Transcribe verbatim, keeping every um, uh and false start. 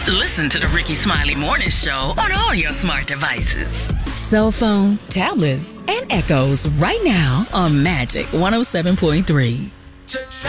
Listen to the Ricky Smiley Morning Show on all your smart devices. Cell phone, tablets, and Echoes right now on Magic one oh seven point three.